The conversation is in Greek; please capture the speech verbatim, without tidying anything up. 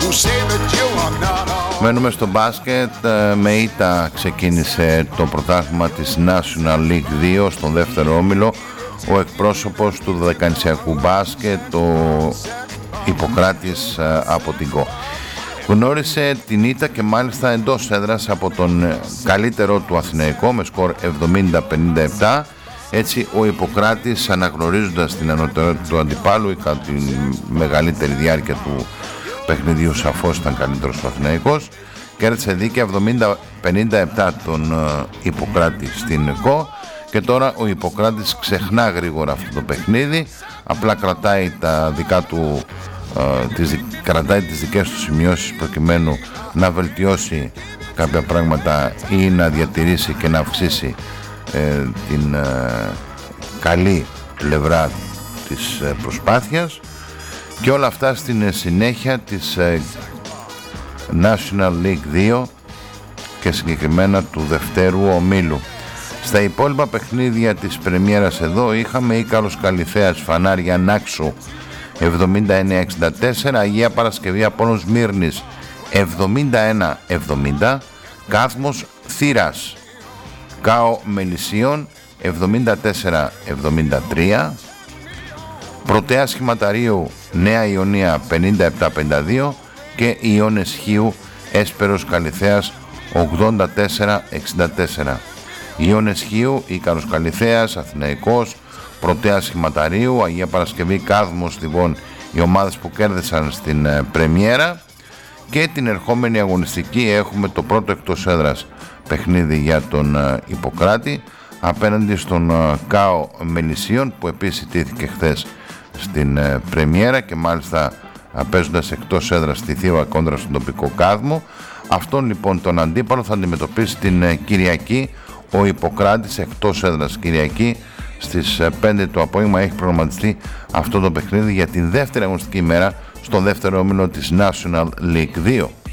Μένουμε στο μπάσκετ. Με ήττα ξεκίνησε το πρωτάθλημα της National League δύο στον δεύτερο όμιλο. Ο εκπρόσωπος του δωδεκανησιακού μπάσκετ, ο Ιπποκράτης από την ΚΟ, γνώρισε την ήττα και μάλιστα εντός έδρας από τον καλύτερο του Αθηναϊκό με σκορ εβδομήντα πενήντα επτά. Έτσι ο Ιπποκράτης, αναγνωρίζοντας την ανωτερότητα του αντιπάλου κατά τη μεγαλύτερη διάρκεια του παιχνιδιού, σαφώς ήταν καλύτερος ο Αθηναϊκός, κέρδισε δίκαια εβδομήντα πενήντα επτά τον Ιπποκράτη στην ΚΟ. Και τώρα ο Ιπποκράτης ξεχνά γρήγορα αυτό το παιχνίδι, απλά κρατάει τα δικά του Uh, τις, κρατάει τις δικές του σημειώσεις προκειμένου να βελτιώσει κάποια πράγματα ή να διατηρήσει και να αυξήσει ε, την ε, καλή πλευρά της ε, προσπάθειας, και όλα αυτά στην συνέχεια της ε, National League δύο και συγκεκριμένα του δευτέρου ομίλου. Στα υπόλοιπα παιχνίδια της πρεμιέρας εδώ είχαμε Ίκαρος Καλιθέας Φανάρια Νάξου εβδομήντα εννέα εξήντα τέσσερα, Αγία Παρασκευή Απόλλων Σμύρνης εβδομήντα ένα εβδομήντα, Κάθμος Θήρας ΚΑΟ Μελισσίων εβδομήντα τέσσερα εβδομήντα τρία, Πρωτέας Χηματαρίου Νέα Ιωνία πενήντα επτά πενήντα δύο και Ιώνες Χίου Έσπερος Καλιθέας ογδόντα τέσσερα εξήντα τέσσερα. Ιώνες Χίου, Ίκαρος Καλιθέας, Αθηναϊκός, Πρωτέας Χηματαρίου, Αγία Παρασκευή, Κάδμος, λοιπόν, οι ομάδες που κέρδισαν στην ε, πρεμιέρα. Και την ερχόμενη αγωνιστική έχουμε το πρώτο εκτός έδρας παιχνίδι για τον ε, Ιπποκράτη απέναντι στον ε, ΚΑΟ Μελισσίων, που επίσης τήθηκε χθες στην ε, πρεμιέρα και μάλιστα ε, παίζοντας εκτός έδρας στη Θήβα κόντρα στον τοπικό Κάδμο. Αυτόν λοιπόν τον αντίπαλο θα αντιμετωπίσει την ε, Κυριακή ο Ιπποκράτης, εκτός έδρας Κυριακή στις πέντε το απόγευμα. Έχει προγραμματιστεί αυτό το παιχνίδι για την δεύτερη αγωνιστική ημέρα στο δεύτερο όμιλο της National League δύο.